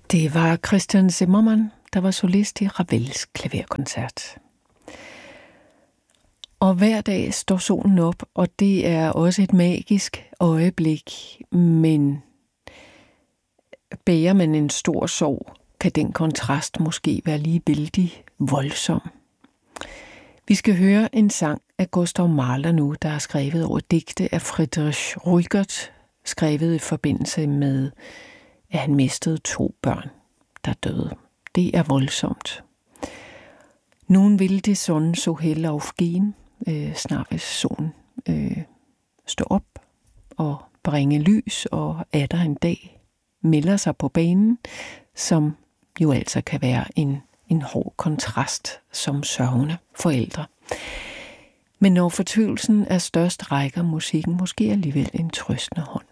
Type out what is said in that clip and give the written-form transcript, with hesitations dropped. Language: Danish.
Det var Christian Zimmermann, der var solist i Ravels klaverkoncert. Og hver dag står solen op, og det er også et magisk øjeblik, men bærer man en stor sorg, kan den kontrast måske være lige vældig voldsom. Vi skal høre en sang af Gustav Mahler nu, der er skrevet over digte af Friedrich Rüegert, skrevet i forbindelse med, at han mistede 2 børn, der døde. Det er voldsomt. Nun will die Sonne so hell aufgehen. Snart vil solen stå op og bringe lys, og atter en dag melder sig på banen, som jo altså kan være en hård kontrast som sørgende forældre. Men når fortvivlelsen er størst, rækker musikken måske alligevel en trøstende hånd.